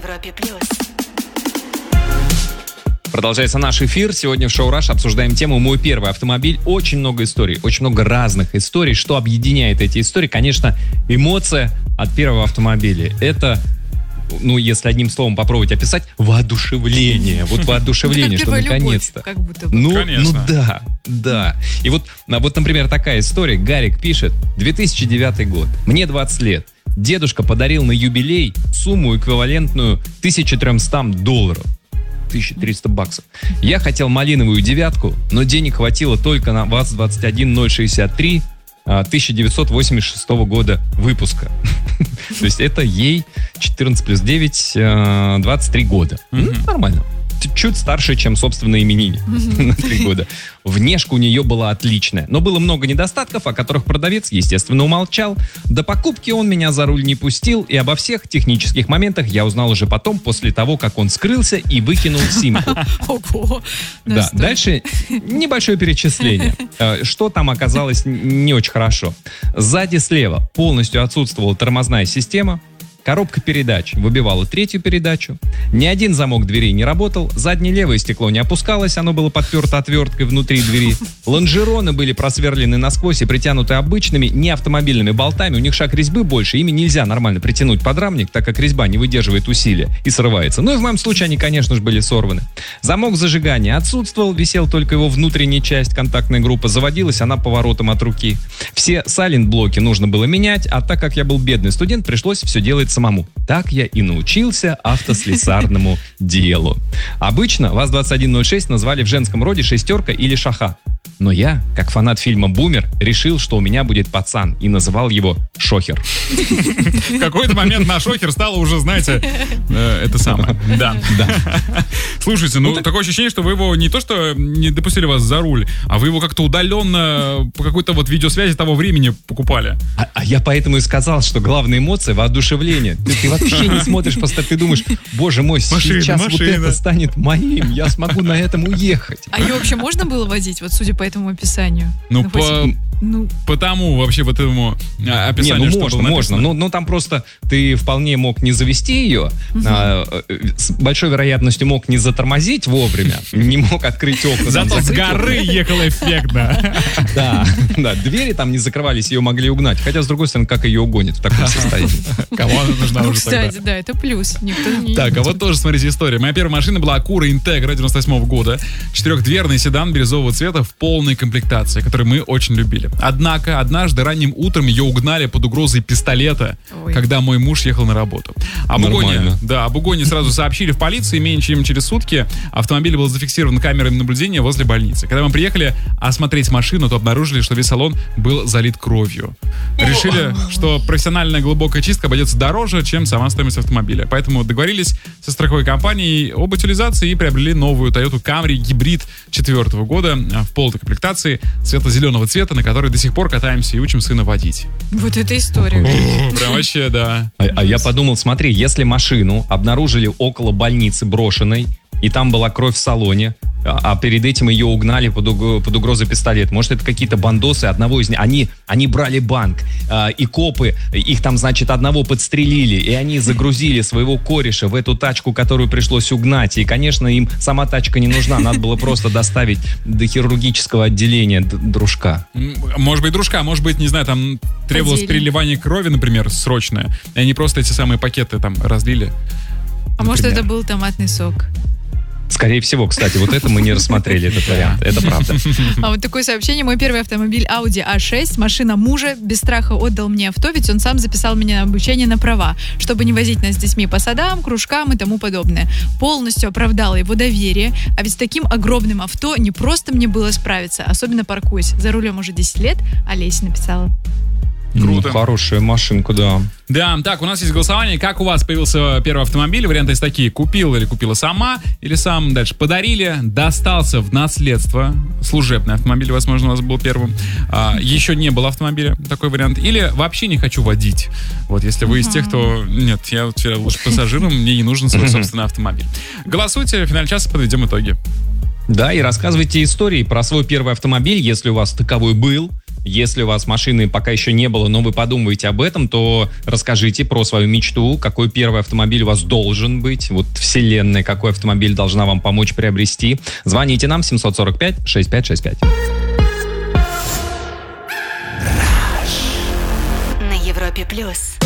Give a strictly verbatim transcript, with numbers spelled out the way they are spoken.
Европе плюс. Продолжается наш эфир. Сегодня в шоу «Раш» обсуждаем тему «Мой первый автомобиль». Очень много историй, очень много разных историй. Что объединяет эти истории? Конечно, эмоция от первого автомобиля. Это, ну, если одним словом попробовать описать, воодушевление. Вот воодушевление, что наконец-то. Как будто бы. Ну, Конечно. ну да, да. И вот, вот, например, такая история. Гарик пишет: две тысячи девятый год. Мне двадцать лет. Дедушка подарил на юбилей сумму, эквивалентную тысяча триста долларов. тысяча триста баксов. Я хотел малиновую девятку, но денег хватило только на ВАЗ двадцать один ноль шестьдесят три тысяча девятьсот восемьдесят шестого года выпуска. То есть это ей четырнадцать плюс девять, двадцать три года. Нормально. Чуть старше, чем, собственно, именинник на три года. Внешка у нее была отличная, но было много недостатков, о которых продавец, естественно, умолчал. До покупки он меня за руль не пустил, и обо всех технических моментах я узнал уже потом, после того, как он скрылся и выкинул симку. Ого. Да, дальше небольшое перечисление. Что там оказалось не очень хорошо. Сзади слева полностью отсутствовала тормозная система. Коробка передач выбивала третью передачу. Ни один замок дверей не работал. Заднее левое стекло не опускалось, оно было подперто отверткой внутри двери. Лонжероны были просверлены насквозь и притянуты обычными, не автомобильными болтами. У них шаг резьбы больше, ими нельзя нормально притянуть подрамник, так как резьба не выдерживает усилия и срывается. Ну и в моем случае они, конечно же, были сорваны. Замок зажигания отсутствовал, висел только его внутренняя часть, контактная группа. Заводилась она поворотом от руки. Все сайлент-блоки нужно было менять, а так как я был бедный студент, пришлось все делать самому. Так я и научился автослесарному делу. Обычно ВАЗ двадцать один ноль шесть назвали в женском роде шестерка или шаха. Но я, как фанат фильма «Бумер», решил, что у меня будет пацан, и называл его Шохер. В какой-то момент на Шохер стало уже, знаете, э, это самое. Да. Да. Слушайте, ну, такое ощущение, что вы его не то, что не допустили вас за руль, а вы его как-то удаленно по какой-то вот видеосвязи того времени покупали. А, а я поэтому и сказал, что главная эмоция — воодушевление. Ты, ты вообще не смотришь, просто ты думаешь: боже мой, Машина, сейчас машина. вот это станет моим, я смогу на этом уехать. А ее вообще можно было водить, вот судя по этому описанию? Ну, Ну, по, хоть- ну, по тому вообще вот этому а, Не, описанию, ну что можно, было можно. написано. Ну, ну там просто ты вполне мог не завести ее, а, с большой вероятностью мог не затормозить вовремя, не мог открыть окна. там, Зато с закрыть горы окна. ехал эффектно. Да, да, двери там не закрывались, ее могли угнать. Хотя, с другой стороны, как ее угонят в таком состоянии? Кому она нужна ну, уже тогда? кстати, да, это плюс. Никто не... Так, а вот тоже, смотрите, история. Моя первая машина была Acura Integra девяносто восьмого года. Четырехдверный седан бирюзового цвета в полной комплектации, который мы очень любили. Однако, однажды ранним утром ее угнали под угрозой пистолета, Ой. когда мой муж ехал на работу. Об угоне, Нормально. да, об угоне сразу сообщили в полицию, и менее чем через сутки автомобиль был зафиксирован камерами наблюдения возле больницы. Когда мы приехали осмотреть машину, то обнаружили, что весь салон был залит кровью. Решили, что профессиональная глубокая чистка обойдется дороже, чем сама стоимость автомобиля. Поэтому договорились со страховой компанией об утилизации и приобрели новую Toyota Camry гибрид четвертого года в полной комплектации светло-зеленого цвета, на которой до сих пор катаемся и учим сына водить. Вот эта история. Прям вообще, да. А, а я подумал, смотри, если машину обнаружили около больницы брошенной, и там была кровь в салоне, а, а перед этим ее угнали под, уг- под угрозой пистолет. Может, это какие-то бандосы, одного из них. Они, они брали банк, а, и копы, их там, значит, одного подстрелили, и они загрузили своего кореша в эту тачку, которую пришлось угнать. И, конечно, им сама тачка не нужна, надо было просто доставить до хирургического отделения д- дружка. М, Может быть, дружка, может быть, не знаю, там требовалось Поделили. переливание крови, например, срочное. И они просто эти самые пакеты там разлили. А может, например. это был томатный сок? Скорее всего, кстати, вот это мы не рассмотрели, этот вариант. Это правда. А вот такое сообщение. Мой первый автомобиль Audi а шесть, машина мужа, без страха отдал мне авто, ведь он сам записал меня на обучение на права, чтобы не возить нас с детьми по садам, кружкам и тому подобное. Полностью оправдала его доверие, а ведь с таким огромным авто не просто мне было справиться, особенно паркуясь. За рулем уже десять лет, Олеся написала. Круто. Ну, хорошая машинка, да. Да, так, у нас есть голосование. Как у вас появился первый автомобиль? Варианты есть такие. Купила или купила сама, или сам. Дальше подарили, достался в наследство. Служебный автомобиль, возможно, у вас был первым. А, еще не было автомобиля, такой вариант. Или вообще не хочу водить. Вот, если вы из тех, кто... Нет, я вчера лучше пассажиром, мне не нужен свой собственный автомобиль. Голосуйте, в финале часа подведем итоги. Да, и рассказывайте истории про свой первый автомобиль, если у вас таковой был. Если у вас машины пока еще не было, но вы подумаете об этом, то расскажите про свою мечту, какой первый автомобиль у вас должен быть, вот вселенная, какой автомобиль должна вам помочь приобрести. Звоните нам семьсот сорок пять шестьдесят пять шестьдесят пять. На Европе плюс.